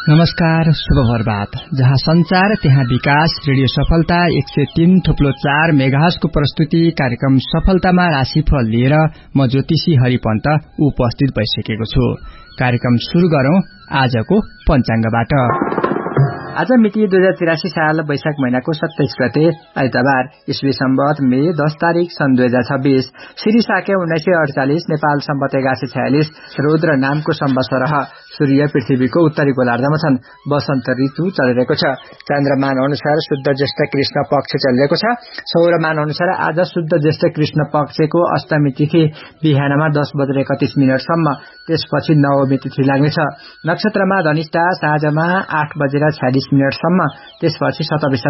नमस्कार, शुभ प्रभात। जहाँ संचार त्यहाँ विकास। रेडियो सफलता 103.4 मेगाहर्ज को प्रस्तुति कार्यक्रम सफलतामा राशिफल लिएर म ज्योतिषी हरिपन्त उपस्थित भइसकेको छु। कार्यक्रम शुरू गरौं आजको पञ्चाङ्गबाट। आज मिति 2083 साल वैशाख महिनाको 27 गते आइतबार, ईस्वी सम्वत मे 10 तारिक सन् 2026, श्री शाक्य 1948, नेपाल सम्वत 1146, रुद्र नामको सम्वत्सर। सूर्य पृथ्वीको उत्तरी गोलार्धमा छन्। वसन्त ऋतु चलिरहेको छ। चन्द्रमान अनुसार शुद्ध ज्येष्ठ कृष्ण पक्ष चलिरहेको छ। सौरमान अनुसार आज शुद्ध ज्येष्ठ कृष्ण पक्षको अष्टमी तिथि बिहानमा 10:31 सम्म, त्यसपछि नवमी तिथि लाग्नेछ। नक्षत्रमा धनिष्ठा साँझमा 8:46 सम्म, त्यसपछि शतभिषा